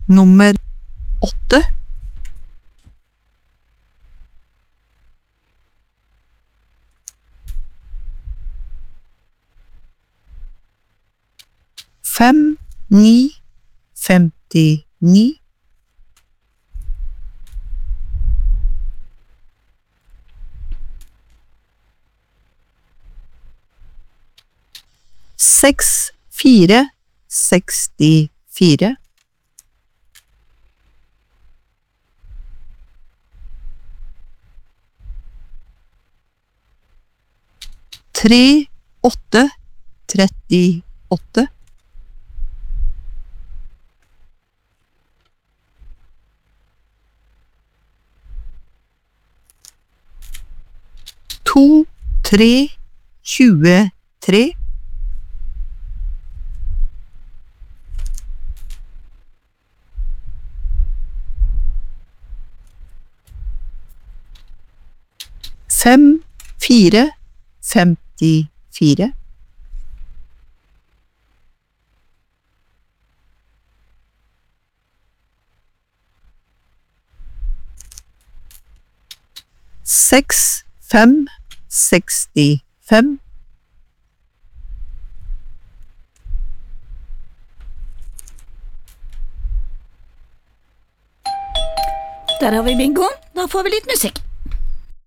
Nummer 8. Fem, ni, 59. Seks, fire, 64. Tre, åtte, 38. To, tre, 23. Fem, fire, 54. Seks, fem, 65. Der har vi bingo. Da får vi litt musikk.